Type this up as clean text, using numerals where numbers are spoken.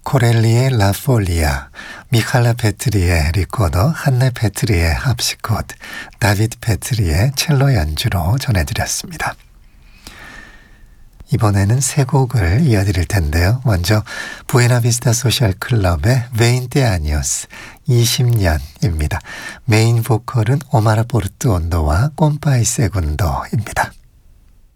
코렐리의 라폴리아, 미칼라 페트리의 리코더, 한네 페트리의 합시코드, 다비드 페트리의 첼로 연주로 전해드렸습니다. 이번에는 세 곡을 이어드릴 텐데요. 먼저 부에나비스타 소셜 클럽의 베인테 아니오스 20년입니다. 메인 보컬은 오마라 포르투온도와 꼼파이 세군도입니다.